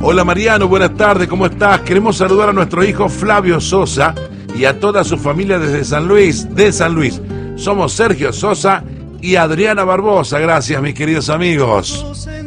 Hola Mariano, buenas tardes, ¿cómo estás? Queremos saludar a nuestro hijo Flavio Sosa y a toda su familia desde San Luis, de San Luis. Somos Sergio Sosa y Adriana Barbosa. Gracias, mis queridos amigos.